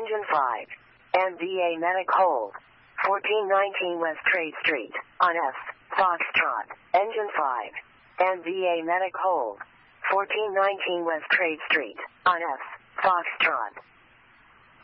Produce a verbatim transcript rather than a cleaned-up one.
Engine five. M V A Medic hold. fourteen nineteen West Trade Street, on F, Foxtrot. Engine five. M V A Medic hold. fourteen nineteen West Trade Street, on F, Foxtrot.